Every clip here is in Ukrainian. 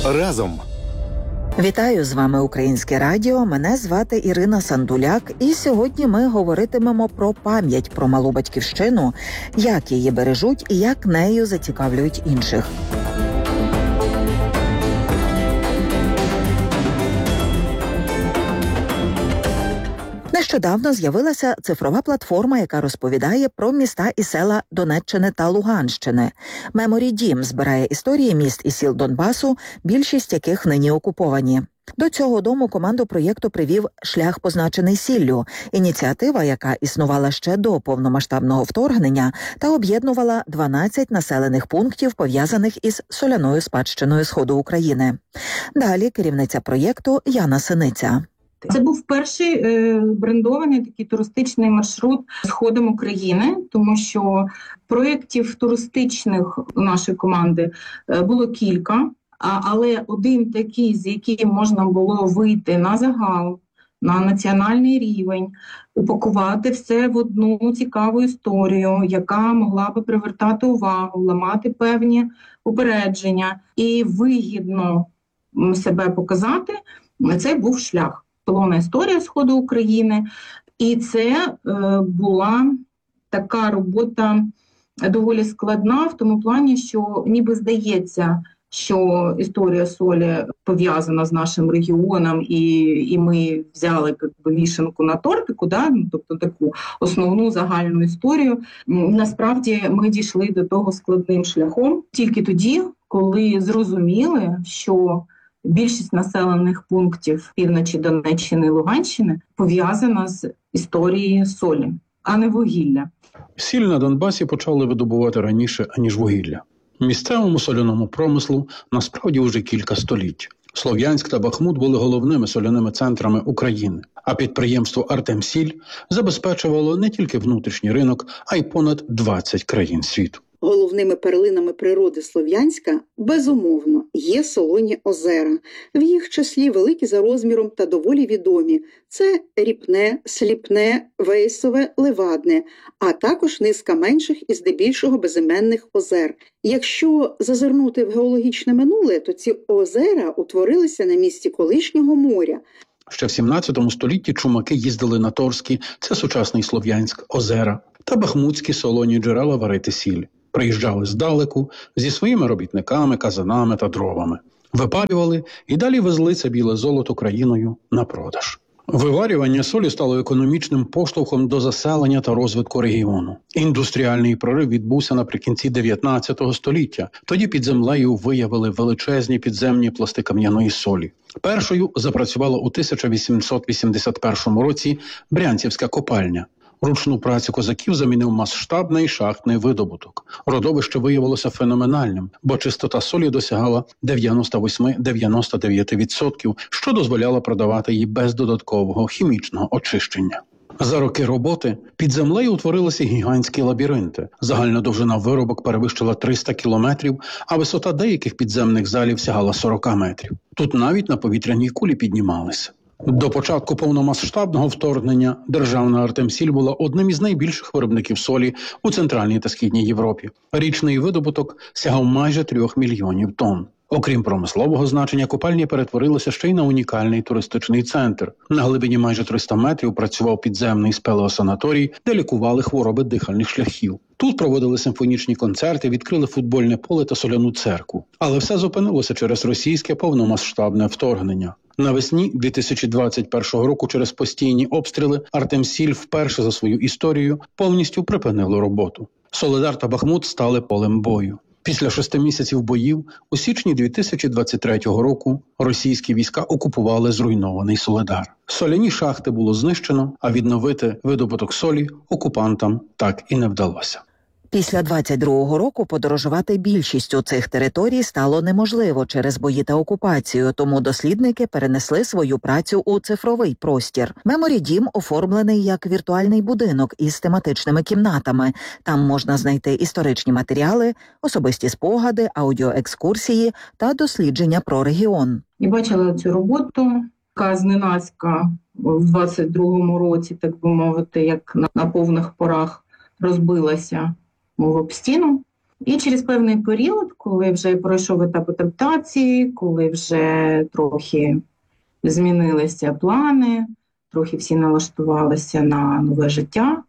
Разом. Вітаю, з вами Українське радіо, мене звати Ірина Сандуляк, і сьогодні ми говоритимемо про пам'ять про малу батьківщину, як її бережуть і як нею зацікавлюють інших. Нещодавно з'явилася цифрова платформа, яка розповідає про міста і села Донеччини та Луганщини. Memory Dім збирає історії міст і сіл Донбасу, більшість яких нині окуповані. До цього дому команду проєкту привів «Шлях, позначений сіллю» – ініціатива, яка існувала ще до повномасштабного вторгнення та об'єднувала 12 населених пунктів, пов'язаних із соляною спадщиною Сходу України. Далі керівниця проєкту Яна Синиця. Це був перший брендований такий туристичний маршрут Сходом України, тому що проєктів туристичних у нашої команди було кілька, але один такий, з яким можна було вийти на загал, на національний рівень, упакувати все в одну цікаву історію, яка могла би привертати увагу, ламати певні упередження і вигідно себе показати, це був шлях. Солона історія Сходу України, і це була така робота доволі складна в тому плані, що ніби здається, що історія солі пов'язана з нашим регіоном, і ми взяли вішенку на тортику, тобто таку основну загальну історію. Насправді ми дійшли до того складним шляхом тільки тоді, коли зрозуміли, що більшість населених пунктів півночі Донеччини і Луганщини пов'язана з історією солі, а не вугілля. Сіль на Донбасі почали видобувати раніше, аніж вугілля. Місцевому соляному промислу насправді вже кілька століть. Слов'янськ та Бахмут були головними соляними центрами України, а підприємство «Артемсіль» забезпечувало не тільки внутрішній ринок, а й понад 20 країн світу. Головними перлинами природи Слов'янська, безумовно, є солоні озера. В їх числі великі за розміром та доволі відомі. Це Ріпне, Сліпне, Вейсове, Левадне, а також низка менших і здебільшого безіменних озер. Якщо зазирнути в геологічне минуле, то ці озера утворилися на місці колишнього моря. Ще в 17 столітті чумаки їздили на Торські, це сучасний Слов'янськ, озера, та бахмутські солоні джерела варити сіль. Приїжджали здалеку зі своїми робітниками, казанами та дровами. Випалювали і далі везли це біле золото країною на продаж. Виварювання солі стало економічним поштовхом до заселення та розвитку регіону. Індустріальний прорив відбувся наприкінці 19 століття. Тоді під землею виявили величезні підземні пласти кам'яної солі. Першою запрацювала у 1881 році Брянцівська копальня. Ручну працю козаків замінив масштабний шахтний видобуток. Родовище виявилося феноменальним, бо чистота солі досягала 98-99%, що дозволяло продавати її без додаткового хімічного очищення. За роки роботи під землею утворилися гігантські лабіринти. Загальна довжина виробок перевищила 300 кілометрів, а висота деяких підземних залів сягала 40 метрів. Тут навіть на повітряній кулі піднімалися. До початку повномасштабного вторгнення державна «Артемсіль» була одним із найбільших виробників солі у Центральній та Східній Європі. Річний видобуток сягав майже 3 мільйонів тонн. Окрім промислового значення, копальня перетворилася ще й на унікальний туристичний центр. На глибині майже 300 метрів працював підземний спелеосанаторій, де лікували хвороби дихальних шляхів. Тут проводили симфонічні концерти, відкрили футбольне поле та соляну церкву. Але все зупинилося через російське повномасштабне вторгнення. Навесні 2021 року через постійні обстріли «Артемсіль» вперше за свою історію повністю припинило роботу. Соледар та Бахмут стали полем бою. Після 6 місяців боїв у січні 2023 року російські війська окупували зруйнований Соледар. Соляні шахти було знищено, а відновити видобуток солі окупантам так і не вдалося. Після 22-го року подорожувати більшістю цих територій стало неможливо через бої та окупацію, тому дослідники перенесли свою працю у цифровий простір. Memory Дім оформлений як віртуальний будинок із тематичними кімнатами. Там можна знайти історичні матеріали, особисті спогади, аудіоекскурсії та дослідження про регіон. Я бачила цю роботу, яка зненацька в 22-му році, так би мовити, як на повних порах розбилася об стіну. І через певний період, коли вже пройшов етап адаптації, коли вже трохи змінилися плани, трохи всі налаштувалися на нове життя,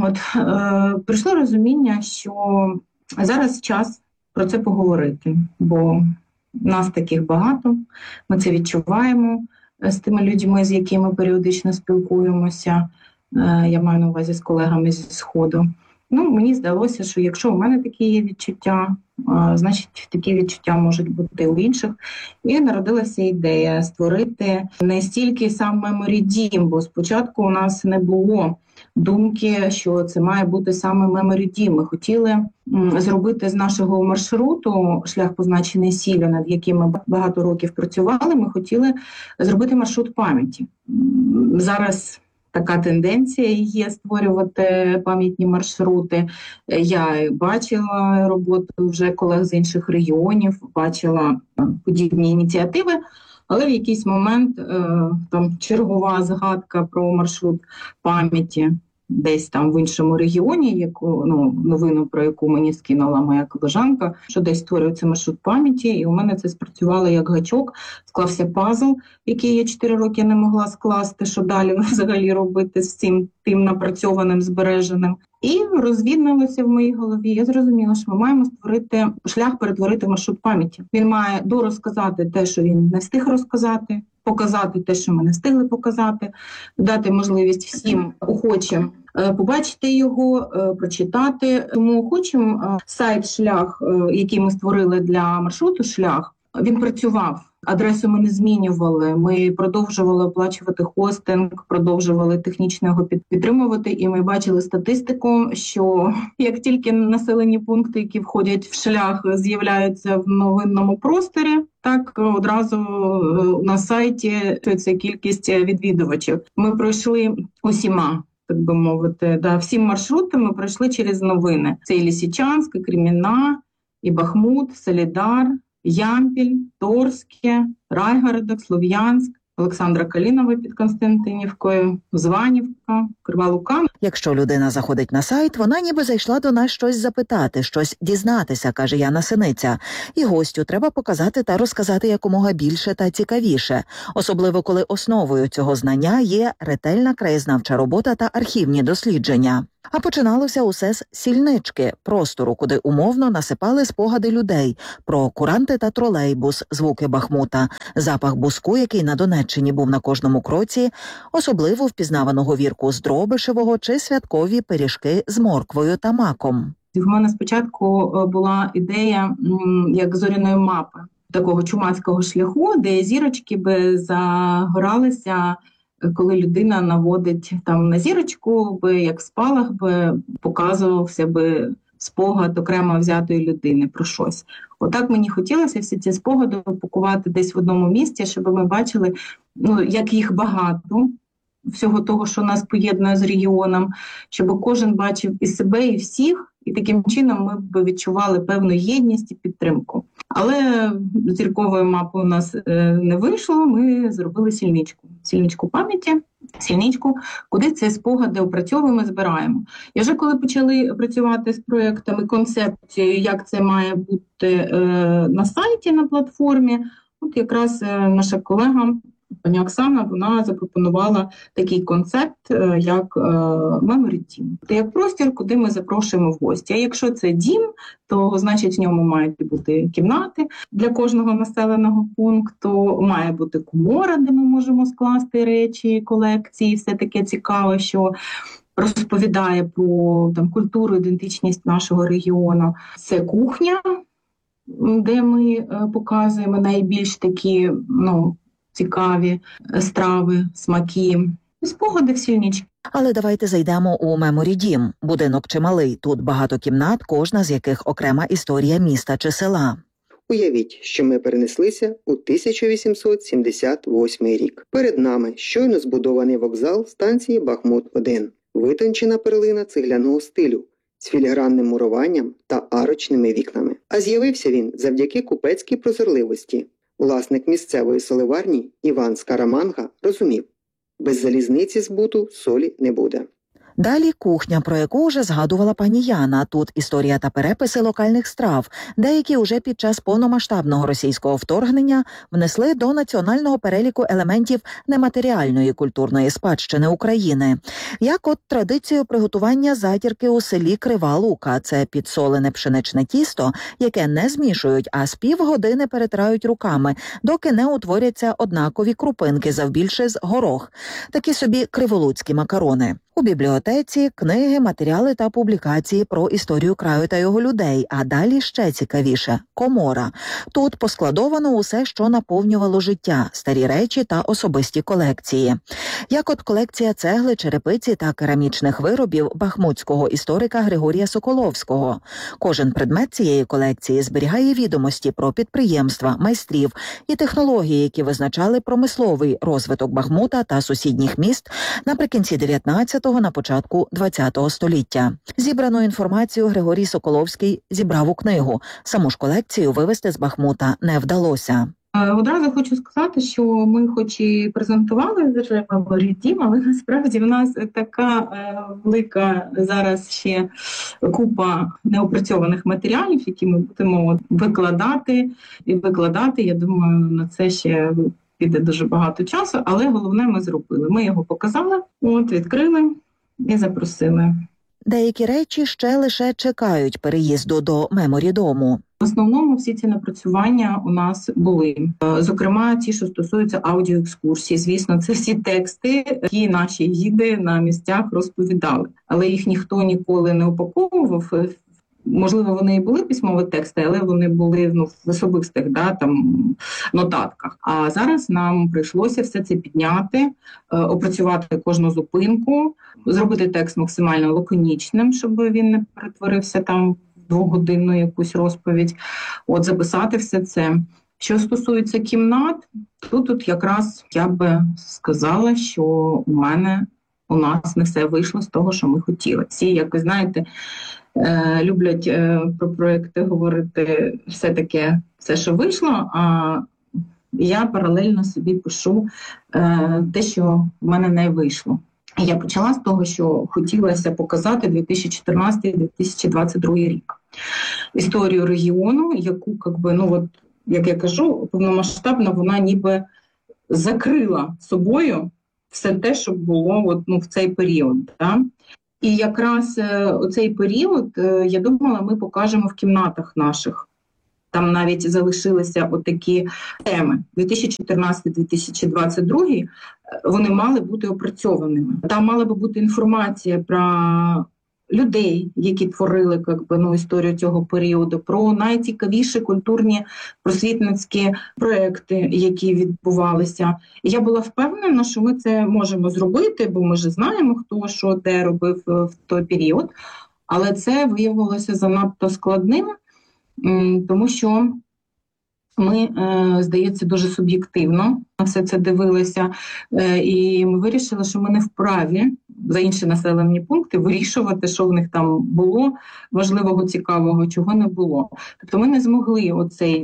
прийшло розуміння, що зараз час про це поговорити, бо нас таких багато, ми це відчуваємо з тими людьми, з якими періодично спілкуємося, я маю на увазі з колегами зі Сходу. Мені здалося, що якщо у мене такі є відчуття, значить такі відчуття можуть бути у інших. І народилася ідея створити не стільки сам Memory Дім, бо спочатку у нас не було думки, що це має бути саме Memory Дім. Ми хотіли зробити з нашого маршруту, шлях позначений сіллю, над яким ми багато років працювали, ми хотіли зробити маршрут пам'яті. Зараз така тенденція є створювати пам'ятні маршрути. Я бачила роботу вже колег з інших регіонів, бачила подібні ініціативи, але в якийсь момент там чергова згадка про маршрут пам'яті десь там в іншому регіоні, новину, про яку мені скинула моя колежанка, що десь створюється маршрут пам'яті, і у мене це спрацювало як гачок, склався пазл, який я 4 роки не могла скласти, що далі взагалі робити з цим тим напрацьованим, збереженим. І розвіднилося в моїй голові. Я зрозуміла, що ми маємо створити шлях, перетворити в маршрут пам'яті. Він має дорозказати те, що він не встиг розказати, показати те, що ми не встигли показати, дати можливість всім охочим побачити його, прочитати. Тому хочемо сайт-шлях, який ми створили для маршруту «Шлях», він працював. Адресу ми не змінювали, ми продовжували оплачувати хостинг, продовжували технічно його підтримувати, і ми бачили статистику, що як тільки населені пункти, які входять в шлях, з'являються в новинному просторі, так одразу на сайті ця кількість відвідувачів. Ми пройшли усіма, так би мовити, всім маршрутами ми пройшли через новини. Це і Лисичанськ, і Кремінна, і Бахмут, Солідар, Ямпіль, Торське, Райгородок, Слов'янськ, Олександра Калінова під Константинівкою, Званівка, Крива Лука. Якщо людина заходить на сайт, вона ніби зайшла до нас щось запитати, щось дізнатися, каже Яна Синиця. І гостю треба показати та розказати якомога більше та цікавіше. Особливо, коли основою цього знання є ретельна краєзнавча робота та архівні дослідження. А починалося усе з сільнички, простору, куди умовно насипали спогади людей про куранти та тролейбус, звуки Бахмута, запах буску, який на Донеччині був на кожному кроці, особливо впізнавану говірку з Дробишевого чи святкові пиріжки з морквою та маком. В мене спочатку була ідея як зоряної мапи, такого чумацького шляху, де зірочки би загоралися, коли людина наводить там на зірочку, як спалах би показувався би спогад окремо взятої людини про щось. Отак мені хотілося всі ці спогади упакувати десь в одному місці, щоб ми бачили, як їх багато, всього того, що нас поєднує з регіоном, щоб кожен бачив і себе, і всіх, і таким чином ми б відчували певну єдність і підтримку. Але зіркової мапи у нас не вийшло, ми зробили сільничку пам'яті, сільничку, куди ці спогади опрацьовуємо, збираємо. І вже коли почали працювати з проєктами, концепцією, як це має бути на сайті, на платформі, от якраз наша колега, пані Оксана, вона запропонувала такий концепт, як Memory Дім. Це як простір, куди ми запрошуємо в гості. А якщо це дім, то значить в ньому мають бути кімнати для кожного населеного пункту, має бути комора, де ми можемо скласти речі, колекції, все таке цікаве, що розповідає про культуру, ідентичність нашого регіону. Це кухня, де ми показуємо найбільш такі, цікаві страви, смаки, спогади в сільничці. Але давайте зайдемо у Memory Дім. Будинок чималий, тут багато кімнат, кожна з яких окрема історія міста чи села. Уявіть, що ми перенеслися у 1878 рік. Перед нами щойно збудований вокзал станції Бахмут-1. Витончена перлина цегляного стилю з філігранним муруванням та арочними вікнами. А з'явився він завдяки купецькій прозорливості. Власник місцевої соливарні Іван Скараманга розумів, без залізниці збуту солі не буде. Далі кухня, про яку вже згадувала пані Яна. Тут історія та переписи локальних страв, деякі уже під час повномасштабного російського вторгнення внесли до національного переліку елементів нематеріальної культурної спадщини України. Як от традицію приготування затірки у селі Крива Лука. Це підсолене пшеничне тісто, яке не змішують, а з півгодини перетирають руками, доки не утворяться однакові крупинки завбільше з горох. Такі собі криволуцькі макарони. У бібліотеці книги, матеріали та публікації про історію краю та його людей, а далі ще цікавіше – комора. Тут поскладовано усе, що наповнювало життя, старі речі та особисті колекції. Як от колекція цегли, черепиці та керамічних виробів бахмутського історика Григорія Соколовського. Кожен предмет цієї колекції зберігає відомості про підприємства, майстрів і технології, які визначали промисловий розвиток Бахмута та сусідніх міст наприкінці 19-го, на початку 20-го століття. Зібрану інформацію Григорій Соколовський зібрав у книгу. Саму ж колекцію вивезти з Бахмута не вдалося. Одразу хочу сказати, що ми хоч і презентували вже Memory Dім, але насправді в нас така велика зараз ще купа неопрацьованих матеріалів, які ми будемо викладати. Я думаю, на це ще піде дуже багато часу, але головне ми зробили. Ми його показали, відкрили і запросили. Деякі речі ще лише чекають переїзду до Memory Дому. В основному всі ці напрацювання у нас були. Зокрема, ті, що стосуються аудіоекскурсій. Звісно, це всі тексти, які наші гіди на місцях розповідали. Але їх ніхто ніколи не упаковував. Можливо, вони і були письмові тексти, але вони були в особистих нотатках. А зараз нам прийшлося все це підняти, опрацювати кожну зупинку, зробити текст максимально лаконічним, щоб він не перетворився в двогодинну якусь розповідь, записати все це. Що стосується кімнат, тут якраз я би сказала, що у нас не все вийшло з того, що ми хотіли. Всі, як ви знаєте, люблять про проекти говорити все, що вийшло, а я паралельно собі пишу те, що в мене не вийшло. Я почала з того, що хотілося показати 2014-2022 рік. Історію регіону, яку, як я кажу, повномасштабно вона ніби закрила собою все те, що було в цей період. Да? І якраз оцей період, я думала, ми покажемо в кімнатах наших. Там навіть залишилися отакі теми. 2014-2022 вони мали бути опрацьованими. Там мала би бути інформація про людей, які творили історію цього періоду, про найцікавіші культурні просвітницькі проекти, які відбувалися. І я була впевнена, що ми це можемо зробити, бо ми ж знаємо, хто що де робив в той період. Але це виявилося занадто складним, тому що ми, здається, дуже суб'єктивно на все це дивилися, і ми вирішили, що ми не вправі за інші населені пункти вирішувати, що в них там було важливого, цікавого, чого не було. Тобто ми не змогли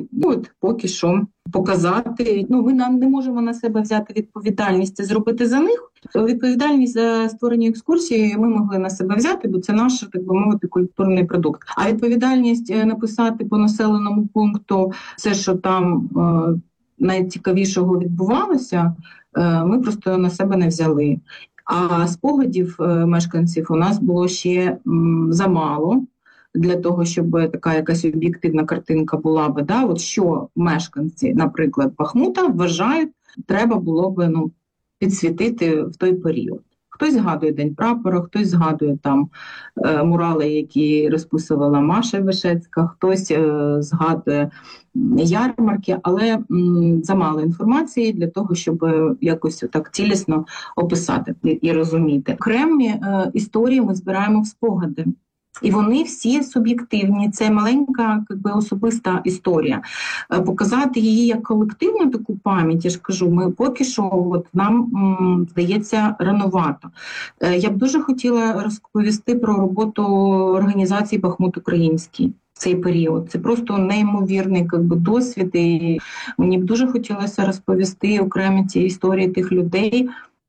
поки що показати. Ми не можемо на себе взяти відповідальність це зробити за них. Відповідальність за створення екскурсії ми могли на себе взяти, бо це наш, так би мовити, культурний продукт. А відповідальність написати по населеному пункту все, що там найцікавішого відбувалося, ми просто на себе не взяли. А спогадів мешканців у нас було ще замало для того, щоб така якась об'єктивна картинка була би. Да? Що мешканці, наприклад, Бахмута вважають, треба було би підсвітити в той період. Хтось згадує День прапора, хтось згадує мурали, які розписувала Маша Вишецька, хтось згадує ярмарки, але замало інформації для того, щоб якось так цілісно описати і розуміти. Окремі історії ми збираємо в спогади. І вони всі суб'єктивні. Це маленька особиста історія. Показати її як колективну таку пам'ять, я ж кажу, ми поки що нам, здається, рановато. Я б дуже хотіла розповісти про роботу організації «Бахмут Український» в цей період. Це просто неймовірний досвід. І мені б дуже хотілося розповісти окремі ці історії тих людей,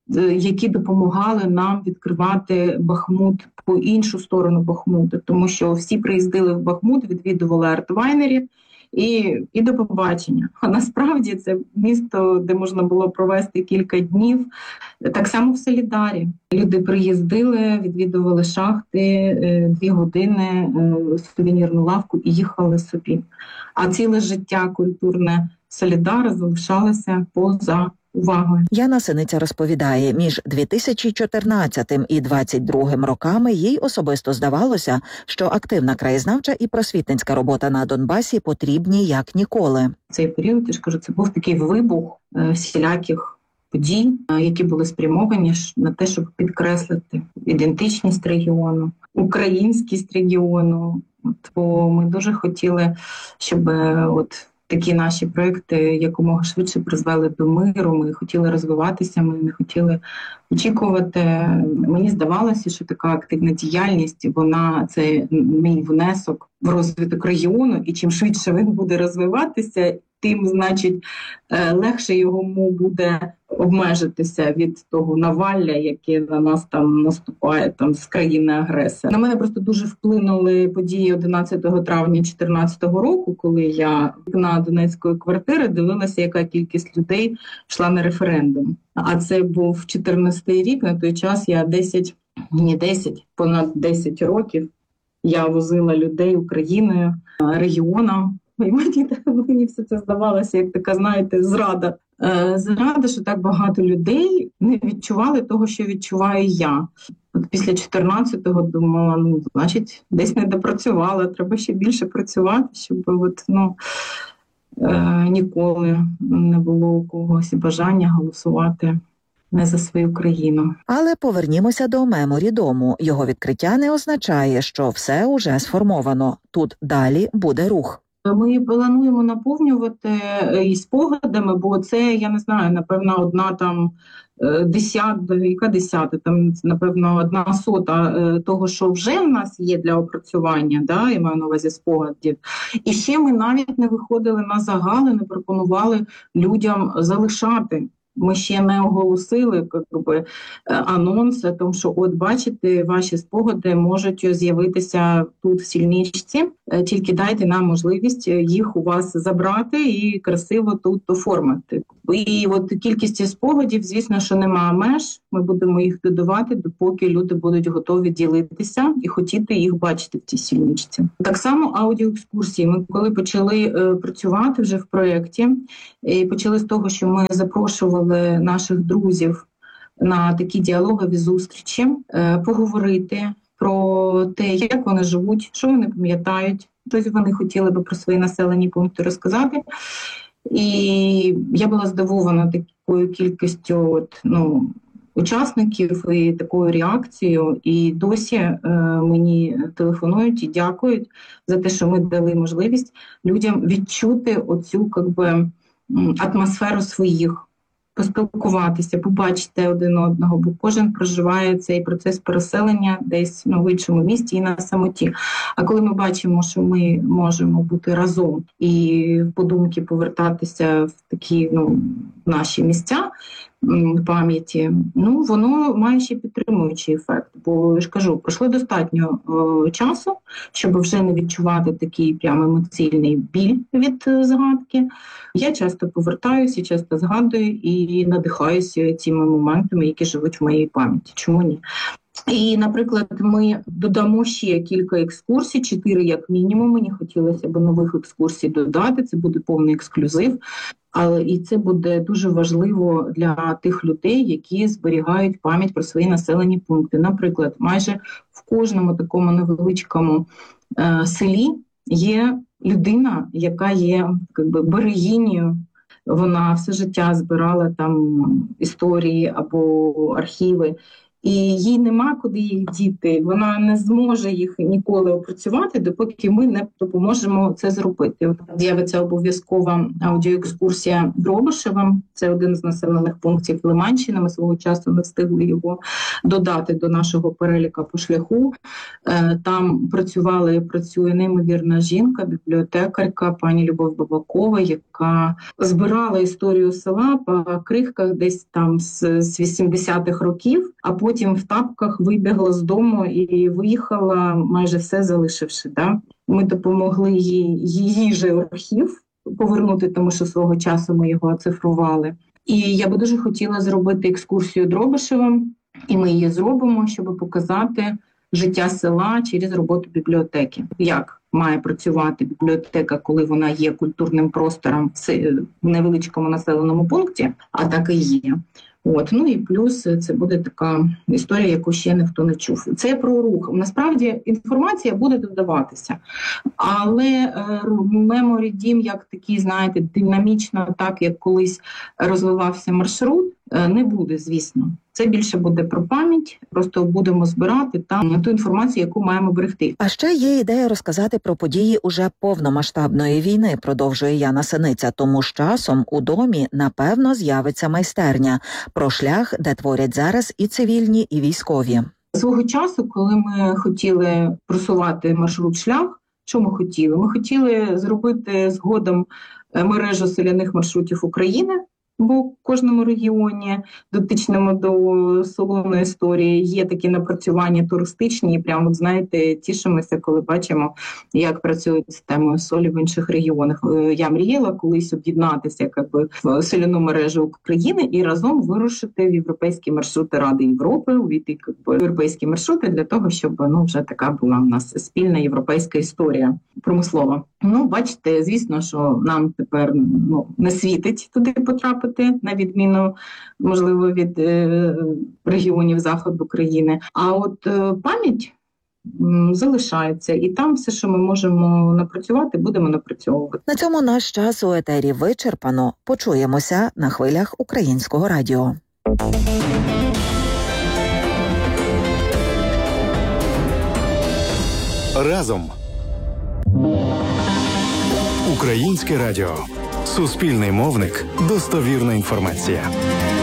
які допомагали нам відкривати Бахмут по іншу сторону Бахмута, тому що всі приїздили в Бахмут, відвідували артвайнерів і до побачення. А насправді це місто, де можна було провести кілька днів. Так само в Солідарі. Люди приїздили, відвідували шахти, 2 години, сувенірну лавку і їхали собі. А ціле життя культурне Солідара залишалося поза увагою. Яна Синиця розповідає, між 2014 і 2022 роками їй особисто здавалося, що активна краєзнавча і просвітницька робота на Донбасі потрібні як ніколи. Цей період, я ж кажу, це був такий вибух всіляких подій, які були спрямовані на те, щоб підкреслити ідентичність регіону, українськість регіону. Бо ми дуже хотіли, щоб такі наші проекти якомога швидше призвели до миру, ми хотіли розвиватися, ми не хотіли очікувати. Мені здавалося, що така активна діяльність, це мій внесок в розвиток регіону, і чим швидше він буде розвиватися, тим, значить, легше йому буде обмежитися від того навалля, яке на нас там наступає з країни-агресора. На мене просто дуже вплинули події 11 травня 2014 року, коли я на Донецької квартири дивилася, яка кількість людей йшла на референдум. А це був 14-й рік, на той час я понад 10 років я возила людей Україною, регіоном. І мені все це здавалося, як така, знаєте, зрада. Зрада, що так багато людей не відчували того, що відчуваю я. Після 14-го думала, значить, десь не допрацювала, треба ще більше працювати, щоб ніколи не було у когось бажання голосувати не за свою країну. Але повернімося до меморі дому. Його відкриття не означає, що все уже сформовано. Тут далі буде рух. Ми плануємо наповнювати і спогадами, бо це, я не знаю, напевно, напевно, 1/100 того, що вже в нас є для опрацювання, я маю на увазі спогадів. І ще ми навіть не виходили на загали, не пропонували людям залишати. Ми ще не оголосили анонс, тому що, бачите, ваші спогади можуть з'явитися тут в Сільничці, тільки дайте нам можливість їх у вас забрати і красиво тут оформити. І кількість спогадів, звісно, що немає меж, ми будемо їх додавати, допоки люди будуть готові ділитися і хотіти їх бачити в цій Сільничці. Так само аудіоекскурсії. Ми коли почали працювати вже в проєкті, і почали з того, що ми запрошували наших друзів на такі діалогові зустрічі, поговорити про те, як вони живуть, що вони пам'ятають, що вони хотіли би про свої населені пункти розказати. І я була здивована такою кількістю учасників і такою реакцією. І досі мені телефонують і дякують за те, що ми дали можливість людям відчути оцю атмосферу своїх, поспілкуватися, побачити один одного, бо кожен проживає цей процес переселення десь в іншому місті і на самоті. А коли ми бачимо, що ми можемо бути разом і в подумки повертатися в такі наші місця пам'яті, воно має ще підтримуючий ефект. Бо, я ж кажу, пройшло достатньо часу, щоб вже не відчувати такий прямо емоційний біль від згадки. Я часто повертаюся, часто згадую і надихаюся цими моментами, які живуть в моїй пам'яті. Чому ні? І, наприклад, ми додамо ще кілька екскурсій, 4 як мінімум. Мені хотілося б нових екскурсій додати, це буде повний ексклюзив. Але і це буде дуже важливо для тих людей, які зберігають пам'ять про свої населені пункти. Наприклад, майже в кожному такому невеличкому селі є людина, яка є берегинею. Вона все життя збирала там історії або архіви. і їй нема куди їх діти. Вона не зможе їх ніколи опрацювати, допоки ми не допоможемо це зробити. З'явиться обов'язкова аудіоекскурсія Дробишевим. Це один з населених пунктів Лиманщини. Ми свого часу не встигли його додати до нашого переліка по шляху. Там працювала і працює неймовірна жінка, бібліотекарка, пані Любов Бабакова, яка збирала історію села по крихках десь там з 80-х років, а потім в тапках вибігла з дому і виїхала, майже все залишивши. Да? Ми допомогли її же архів повернути, тому що свого часу ми його оцифрували. І я би дуже хотіла зробити екскурсію Дробишевим, і ми її зробимо, щоб показати життя села через роботу бібліотеки. Як має працювати бібліотека, коли вона є культурним простором в невеличкому населеному пункті, а так і є. Ну і плюс це буде така історія, яку ще ніхто не чув. Це про рух. Насправді інформація буде додаватися, але Memory Дім як такий, знаєте, динамічно, так як колись розвивався маршрут, не буде, звісно. Це більше буде про пам'ять, просто будемо збирати там ту інформацію, яку маємо берегти. А ще є ідея розказати про події уже повномасштабної війни, продовжує Яна Синиця, тому з часом у домі, напевно, з'явиться майстерня про шлях, де творять зараз і цивільні, і військові. Свого часу, коли ми хотіли просувати маршрут шлях, що ми хотіли? Ми хотіли зробити згодом мережу селяних маршрутів України, бо в кожному регіоні, дотичному до солоної історії, є такі напрацювання туристичні, і прямо, знаєте, тішимося, коли бачимо, як працюють з темою солі в інших регіонах. Я мріяла колись об'єднатися в соляну мережу України і разом вирушити в європейські маршрути Ради Європи, увійти в європейські маршрути для того, щоб вже така була в нас спільна європейська історія промислова. Бачите, звісно, що нам тепер не світить туди потрапити, на відміну, можливо, від регіонів заходу країни. А от пам'ять залишається, і там все, що ми можемо напрацювати, будемо напрацьовувати. На цьому наш час у етері вичерпано. Почуємося на хвилях Українського радіо. Разом. Українське радіо. Суспільний мовник. Достовірна інформація.